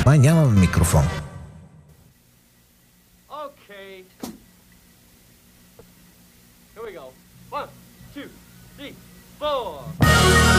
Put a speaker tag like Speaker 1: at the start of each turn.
Speaker 1: май нямаме микрофон.
Speaker 2: Okay. Here we go. 1, 2, 3, 4.